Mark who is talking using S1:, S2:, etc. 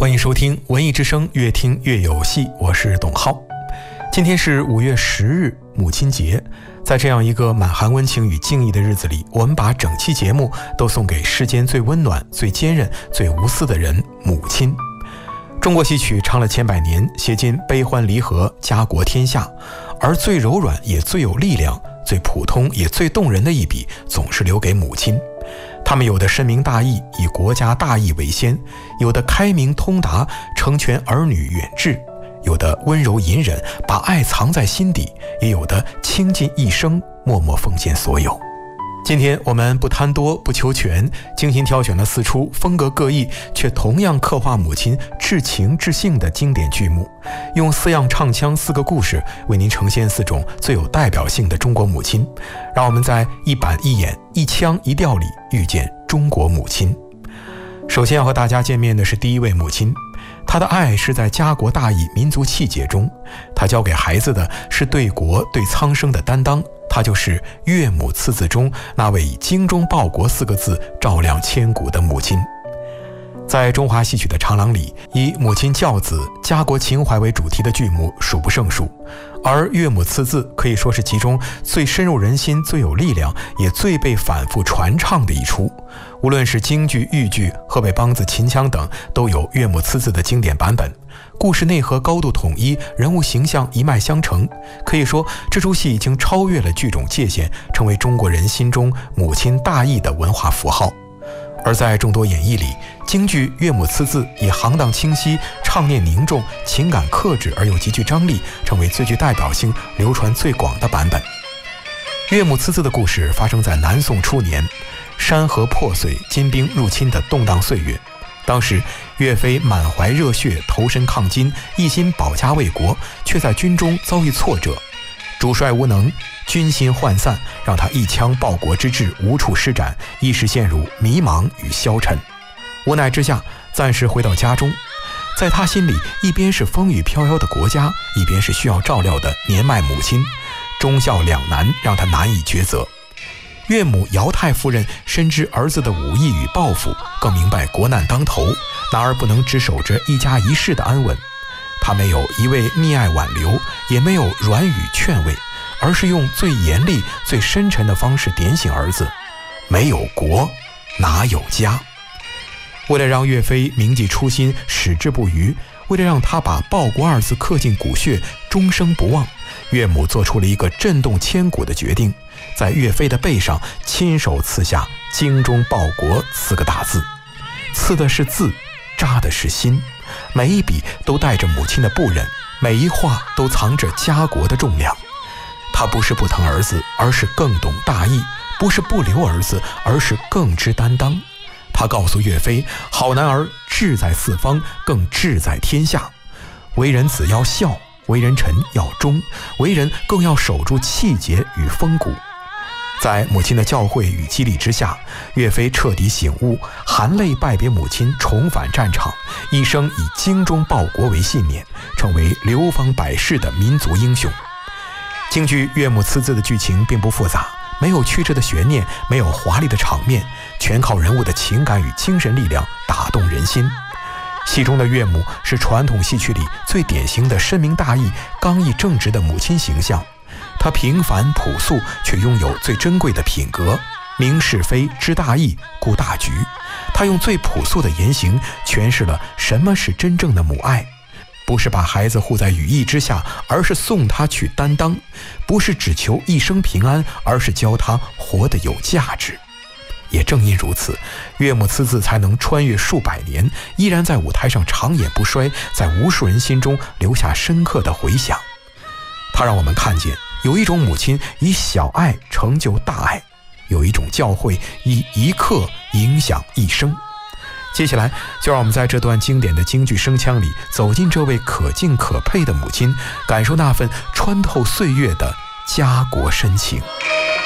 S1: 欢迎收听文艺之声，越听越有戏，我是董浩。今天是5月10日，母亲节。在这样一个满含温情与敬意的日子里，我们把整期节目都送给世间最温暖、最坚韧、最无私的人——母亲。中国戏曲唱了千百年，写尽悲欢离合、家国天下，而最柔软也最有力量、最普通也最动人的一笔，总是留给母亲。他们有的深明大义，以国家大义为先；有的开明通达，成全儿女远志；有的温柔隐忍，把爱藏在心底；也有的倾尽一生，默默奉献所有。今天我们不贪多不求全，精心挑选了4出风格各异却同样刻画母亲至情至性的经典剧目，用4样唱腔4个故事为您呈现4种最有代表性的中国母亲，让我们在一板一眼一腔一调里遇见中国母亲。首先要和大家见面的是第一位母亲，她的爱是在家国大义、民族气节中，她教给孩子的是对国对苍生的担当，她就是岳母刺字中那位以精忠报国4个字照亮千古的母亲。在中华戏曲的长廊里，以母亲教子、家国情怀为主题的剧目数不胜数，而岳母刺字可以说是其中最深入人心、最有力量，也最被反复传唱的一出。无论是京剧、豫剧、河北梆子、秦腔等，都有岳母刺字的经典版本。故事内核高度统一，人物形象一脉相承，可以说这出戏已经超越了剧种界限，成为中国人心中母亲大义的文化符号。而在众多演绎里，京剧岳母刺字以行当清晰、唱念凝重、情感克制而又极具张力，成为最具代表性、流传最广的版本。岳母刺字的故事发生在南宋初年，山河破碎、金兵入侵的动荡岁月。当时岳飞满怀热血，投身抗金，一心保家卫国，却在军中遭遇挫折，主帅无能，军心涣散，让他一腔报国之志无处施展，一时陷入迷茫与消沉。无奈之下，暂时回到家中。在他心里，一边是风雨飘摇的国家，一边是需要照料的年迈母亲，忠孝两难，让他难以抉择。岳母姚太夫人深知儿子的武艺与抱负，更明白国难当头，哪儿不能只守着一家一室的安稳。她没有一味溺爱挽留，也没有软语劝慰，而是用最严厉、最深沉的方式点醒儿子：没有国，哪有家？为了让岳飞铭记初心，矢志不渝，为了让他把报国2字刻进骨血，终生不忘，岳母做出了一个震动千古的决定，在岳飞的背上亲手刺下“精忠报国”4个大字，刺的是字，扎的是心，每一笔都带着母亲的不忍，每一画都藏着家国的重量。他不是不疼儿子，而是更懂大义；不是不留儿子，而是更知担当。他告诉岳飞，好男儿志在四方，更志在天下。为人子要孝，为人臣要忠，为人更要守住气节与风骨。在母亲的教诲与激励之下，岳飞彻底醒悟，含泪拜别母亲，重返战场，一生以精忠报国为信念，成为流芳百世的民族英雄。京剧岳母刺字的剧情并不复杂，没有曲折的悬念，没有华丽的场面，全靠人物的情感与精神力量打动人心。戏中的岳母是传统戏曲里最典型的深明大义、刚毅正直的母亲形象。她平凡朴素，却拥有最珍贵的品格，明是非、知大义、顾大局。她用最朴素的言行诠释了什么是真正的母爱。不是把孩子护在羽翼之下，而是送他去担当；不是只求一生平安，而是教他活得有价值。也正因如此，岳母刺字才能穿越数百年，依然在舞台上长演不衰，在无数人心中留下深刻的回响。它让我们看见，有一种母亲以小爱成就大爱，有一种教诲以一刻影响一生。接下来就让我们在这段经典的京剧声腔里，走进这位可敬可佩的母亲，感受那份穿透岁月的家国深情。